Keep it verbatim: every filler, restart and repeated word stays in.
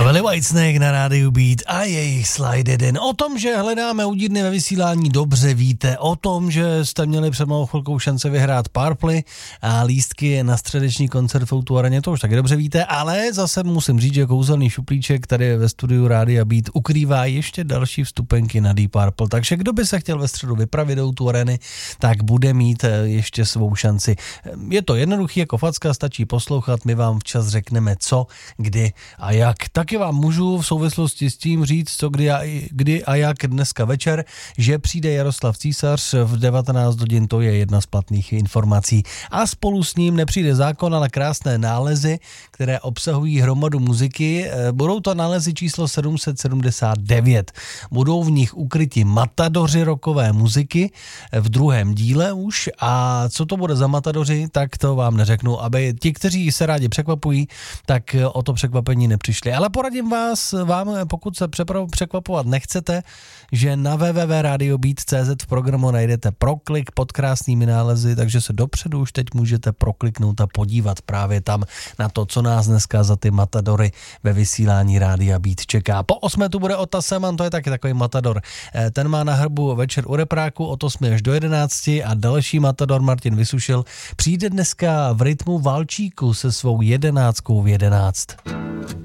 byli Whitesnake na rádiu Beat a jejich Slide Den. O tom, že hledáme udírny ve vysílání, dobře víte. O tom, že jste měli před malou chvilkou šance vyhrát Purple a lístky na středeční koncert v O dva Areně, to už taky dobře víte, ale zase musím říct, že kouzelný šuplíček tady ve studiu rádia Beat ukrývá ještě další vstupenky na Deep Purple. Takže kdo by se chtěl ve středu vypravit do O dva Areny, tak bude mít ještě svou šanci. Je to jednoduchý jako facka, stačí poslouchat, my vám včas řekneme co, kdy a jak. Taky vám můžu v souvislosti s tím říct, co kdy a, kdy a jak dneska večer, že přijde Jaroslav Císař v devatenáct hodin, to je jedna z platných informací. A spolu s ním nepřijde zákon, ale krásné nálezy, které obsahují hromadu muziky. Budou to nálezy číslo sedm set sedmdesát devět. Budou v nich ukryti matadoři rockové muziky v druhém díle už. A co to bude za matadoři, tak to vám neřeknu, aby ti, kteří se rádi překvapují, tak o to překvapení nepřišli. Ale poradím vás, vám, pokud se překvapovat nechcete, že na w w w tečka radio beat tečka c z v programu najdete proklik pod krásnými nálezy, takže se dopředu už teď můžete prokliknout a podívat právě tam na to, co nás dneska za ty matadory ve vysílání rádia Beat čeká. Po osmé tu bude Ota Seman, to je taky takový matador. Ten má na hrbu Večer u repráku od osmi až do jedenácti a další matador Martin Vysušil přijde dneska v rytmu valčíku se svou jedenáctkou v jedenáct.